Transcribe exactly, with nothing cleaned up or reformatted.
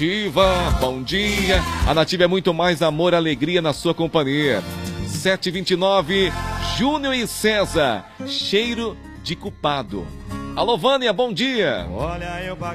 Nativa, bom dia. A Nativa é muito mais amor, alegria na sua companhia. sete e vinte e nove, Júnior e César, cheiro de culpado. Alô, Vânia, bom dia. Olha, eu